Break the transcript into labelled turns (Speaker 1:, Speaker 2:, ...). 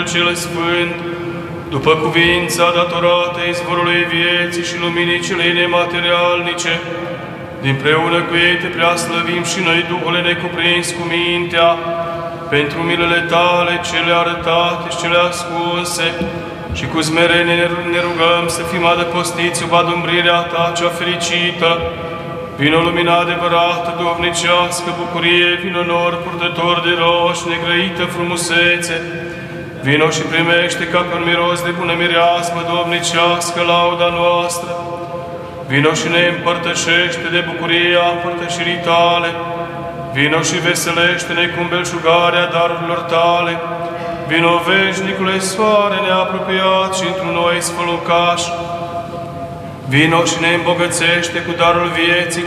Speaker 1: Duhul cel Sfânt, după cuvința datorată izvorului vieții și luminii celei nematerialnice, dinpreună cu ei te preaslăvim și noi, Duhule necuprins cu mintea, pentru milele tale cele arătate și cele ascunse, și cu smerenie ne rugăm să fim adăpostiți sub adumbrirea ta cea fericită. Vino lumina adevărată, duhovnicească bucurie, vino nor purtător de roși, negrăită frumusețe. Vino și primește ca pe un miros de bună mireasmă duhovnicească lauda noastră. Vino și ne împărtășește de bucuria împărtășirii tale. Vino și veselește-ne cu belșugarea darurilor tale. Vino, veșnicule soare neapropiat și într noi sfălucaș. Vino și ne îmbogățește cu darul vieții